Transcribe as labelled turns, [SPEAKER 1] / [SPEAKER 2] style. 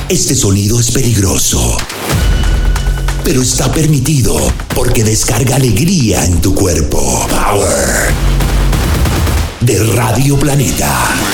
[SPEAKER 1] Este sonido es peligroso, pero está permitido porque descarga alegría en tu cuerpo. Power de Radio Planeta.